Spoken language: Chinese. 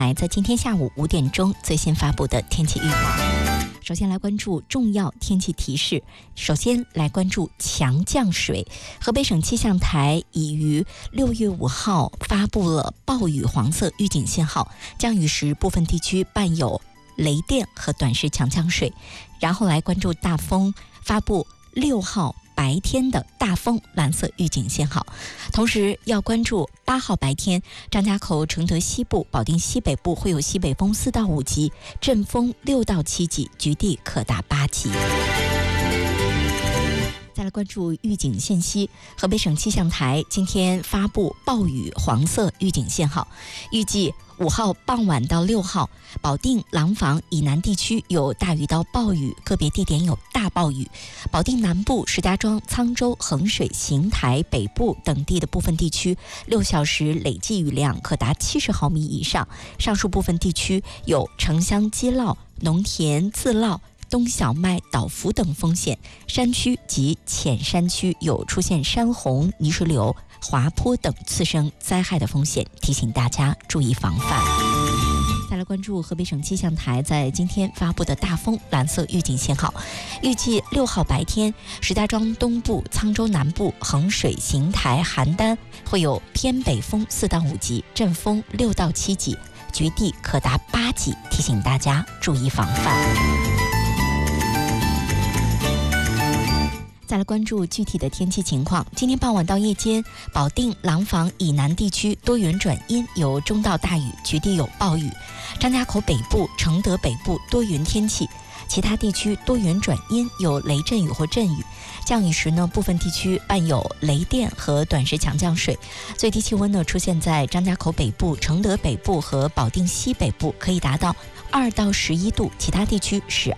在今天下午5点钟最新发布的天气预报。首先来关注重要天气提示。首先来关注强降水。河北省气象台已于6月5号发布了暴雨黄色预警信号，降雨时部分地区伴有雷电和短时强降水。然后来关注大风，发布6号白天的大风蓝色预警信号，同时要关注8号白天，张家口、承德西部、保定西北部会有西北风4到5级，阵风6到7级，局地可达8级。再来关注预警信息，河北省气象台今天发布暴雨黄色预警信号，预计5号傍晚到6号，保定、廊坊以南地区有大雨到暴雨，个别地点有大暴雨。保定南部、石家庄、沧州、衡水、邢台北部等地的部分地区6小时累计雨量可达70毫米以上，上述部分地区有城乡积涝、农田自涝、冬小麦倒伏等风险，山区及浅山区有出现山洪、泥石流、滑坡等次生灾害的风险，提醒大家注意防范。再来关注河北省气象台在今天发布的大风蓝色预警信号，预计6号白天，石家庄东部、沧州南部、衡水、邢台、邯郸会有偏北风4到5级，阵风6到7级，局地可达8级，提醒大家注意防范。再来关注具体的天气情况。今天傍晚到夜间，保定、廊坊以南地区多云转阴，有中到大雨，局地有暴雨。张家口北部、承德北部多云天气，其他地区多云转阴，有雷阵雨或阵雨。降雨时呢，部分地区伴有雷电和短时强降水。最低气温呢，出现在张家口北部、承德北部和保定西北部，可以达到2到11度，其他地区12